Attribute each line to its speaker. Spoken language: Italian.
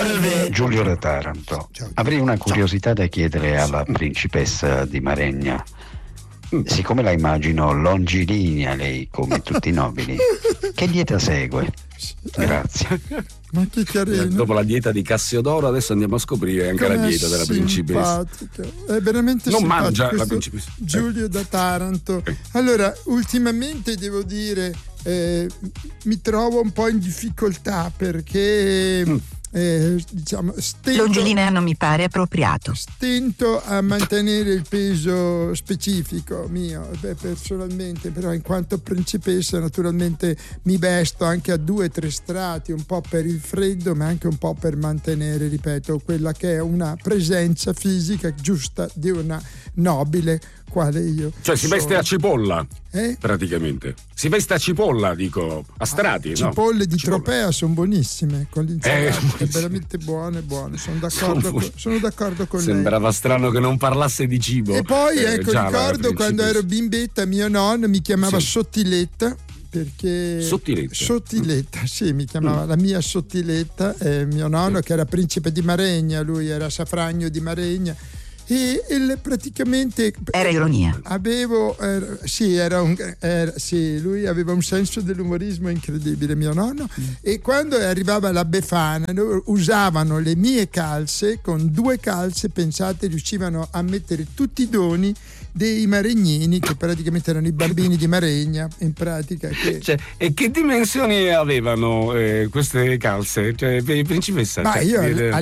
Speaker 1: Giulio da Taranto. Avrei una curiosità da chiedere alla principessa di Maregna. Siccome la immagino longilinea lei come tutti i nobili, che dieta segue? Grazie.
Speaker 2: Ma che carino.
Speaker 3: Dopo la dieta di Cassiodoro adesso andiamo a scoprire anche la dieta della principessa.
Speaker 2: È veramente
Speaker 3: non
Speaker 2: simpatico
Speaker 3: mangia la principessa.
Speaker 2: Giulio da Taranto. Allora, ultimamente devo dire mi trovo un po' in difficoltà perché diciamo
Speaker 4: longilinea non mi pare appropriato.
Speaker 2: Stento a mantenere il peso specifico mio personalmente, però in quanto principessa naturalmente mi vesto anche a 2-3 strati, un po' per il freddo ma anche un po' per mantenere, ripeto, quella che è una presenza fisica giusta di una nobile quale io.
Speaker 3: Cioè si veste a cipolla, praticamente. Si veste a cipolla, dico, a strati.
Speaker 2: Cipolle di Tropea sono buonissime, con l'insalata, veramente buone. Sono d'accordo con lei.
Speaker 3: Sembrava strano che non parlasse di cibo.
Speaker 2: E poi ricordo quando ero bimbetta mio nonno mi chiamava Sottiletta. Perché Sottiletta, sì, mi chiamava la mia Sottiletta, mio nonno che era principe di Maregna, lui era Safragno di Maregna. E praticamente
Speaker 4: era ironia.
Speaker 2: Lui aveva un senso dell'umorismo incredibile, mio nonno. E quando arrivava la Befana usavano le mie calze, con 2 calze, pensate, riuscivano a mettere tutti i doni dei maregnini, che praticamente erano i bambini di Maregna, in pratica.
Speaker 3: E che dimensioni avevano queste calze? Cioè, principessa?
Speaker 2: Ma io